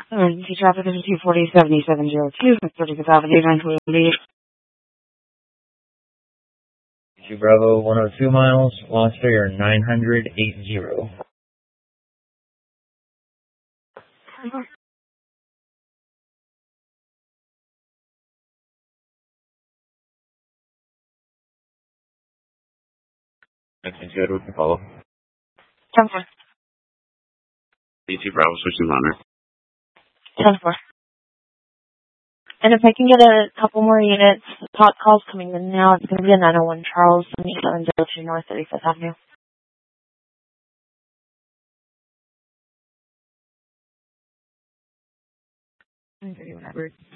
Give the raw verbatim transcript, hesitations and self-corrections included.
Emergency traffic is two forty, seventy-seven oh two, thirty-fifth Avenue, nine twenty. two Bravo, one oh two miles, lost fare nine hundred eighty. That's good with the follow. ten four. D two Bravo, switching honor. ten four. And if I can get a couple more units, hot calls coming in now, it's going to be a nine oh one Charles, seventy-seven oh two North thirty-fifth Avenue. I'm ready whenever.